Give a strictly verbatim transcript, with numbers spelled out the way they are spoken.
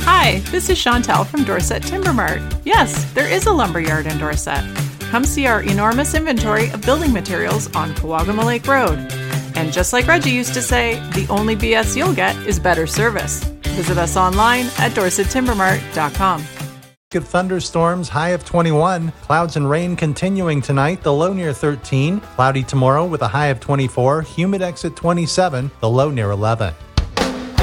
Hi, this is Chantel from Dorset Timber Mart. Yes, there is a lumberyard in Dorset. Come see our enormous inventory of building materials on Kawagama Lake Road. And just like Reggie used to say, the only B S you'll get is better service. Visit us online at dorset timber mart dot com. Of thunderstorms, high of twenty-one. Clouds and rain continuing tonight, the low near thirteen. Cloudy tomorrow with a high of twenty-four. Humid exit twenty-seven, the low near eleven.